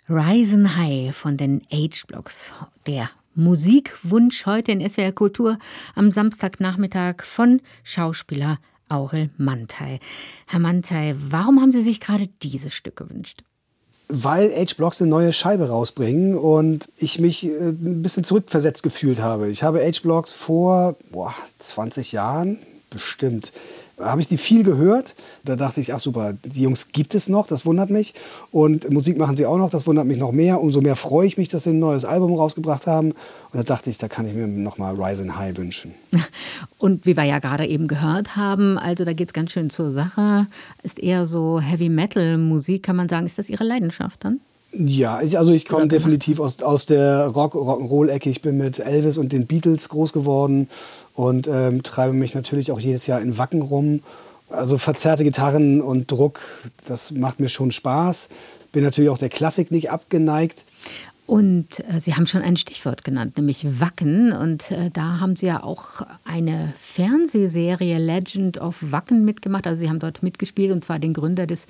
Rising High von den H-Blocks. Der Musikwunsch heute in SWR Kultur am Samstagnachmittag von Schauspieler Aurel Manthey. Herr Manthey, warum haben Sie sich gerade dieses Stück gewünscht? Weil H-Blocks eine neue Scheibe rausbringen und ich mich ein bisschen zurückversetzt gefühlt habe. Ich habe H-Blocks vor 20 Jahren, bestimmt, habe ich die viel gehört. Da dachte ich, ach super, die Jungs gibt es noch, das wundert mich. Und Musik machen sie auch noch, das wundert mich noch mehr. Umso mehr freue ich mich, dass sie ein neues Album rausgebracht haben. Und da dachte ich, da kann ich mir noch mal Rising High wünschen. Und wie wir ja gerade eben gehört haben, also da geht es ganz schön zur Sache. Ist eher so Heavy-Metal-Musik, kann man sagen. Ist das Ihre Leidenschaft dann? Ja, ich komme definitiv aus der Rock'n'Roll-Ecke. Ich bin mit Elvis und den Beatles groß geworden und treibe mich natürlich auch jedes Jahr in Wacken rum. Also verzerrte Gitarren und Druck, das macht mir schon Spaß. Bin natürlich auch der Klassik nicht abgeneigt. Und Sie haben schon ein Stichwort genannt, nämlich Wacken. Und da haben Sie ja auch eine Fernsehserie Legend of Wacken mitgemacht. Also Sie haben dort mitgespielt, und zwar den Gründer des